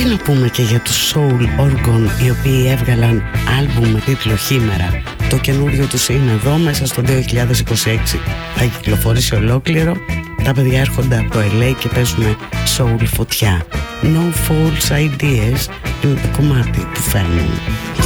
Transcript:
να πούμε και για τους Soul Organ, οι οποίοι έβγαλαν άλμπουμ με τίτλο Χήμερα. Το καινούριο τους είναι εδώ μέσα στο 2026. Θα κυκλοφορήσει ολόκληρο. Τα παιδιά έρχονται από το LA και παίζουν soul φωτιά. No False Ideas είναι το κομμάτι που φέρνουν.